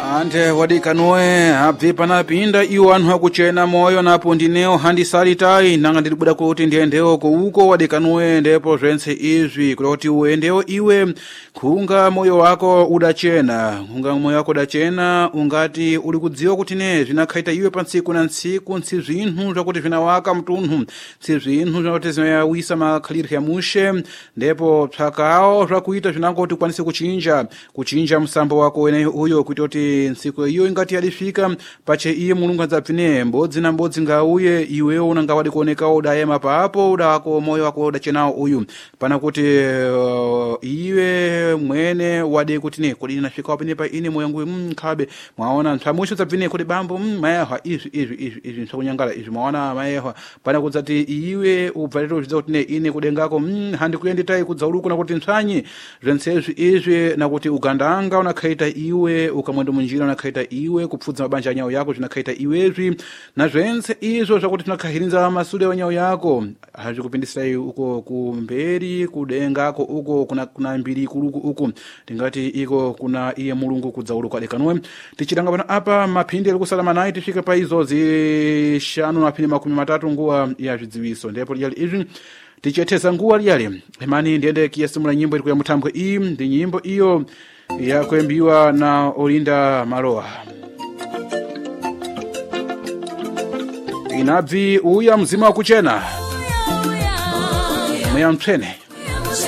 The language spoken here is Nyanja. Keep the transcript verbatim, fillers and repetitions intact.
ante wadikanoe abve panapinda iwo anthu akuchena moyo napo ndinewo handisalitai nanga ndilibuda kuti ndiyendewo kuuko wadikanoe ndipo zvense izvi kuti uyendewo iwe khunga moyo wako udachena khunga moyo wako udachena ungati uli kudziwa kuti ne zvinakhaita iwe pa ntsiku na ntsiku nsi zvinthu zvakuti vinawaka mtunthu nsi zvinthu zvakuti zinayawisa makhalidwe ya mushe ndipo psakawo zvakuita zvinangoti ukwanise kuchinja kuchinja msambo wako wene uyo kuti kuti ntsiku iyo ingati yalifika pache iye mulungu adzapfine mbodzi na mbodzi ngauye iwewo unanga wadi kuoneka udayema papo udako moyo wako udachenawo uyu pana kuti uh, iwe mwene wadi kuti ne kodi nafika wapine pa ine moyo wangu mkhabe mwaona ntsamusho dzapfine kuti bambo mayaha izvi izvi izvi izvi nsakunyangala izvi mwaona mayaha pana kudzati iwe ubvalero zvidza kuti ne ine kudengako handi kuyenditai kudzauluku nakuti ntsanyi zvensezvi izvi nakuti ugandanga unakhaita iwe ukamwenda munjira unakhaita iwe kupfudza mabanja anyawo yako zvinakhaita iwezvi na zvense izvo zvakuti tinakhahirinza masude wanyawo yako hazvikupindisai uko kumberi kudengako uko kuna kuna mbiri kuluku uko tingati iko kuna iye mulungu kudzauluka adekanwe tichitanga pano apa maphindi ali kusalama nayi tifike pa izo zishanu na phindi makumi matatu nguwa ya zvidziwiso ndipo liyali izvi tichethesa nguwa liyali imani ndiende kiyasimula nyimbo iri kuya mutambwe iyi ndi nyimbo iyo yakwembiwa na Olinda Malowa inabvi uya mzima wa kuchena muya mtwene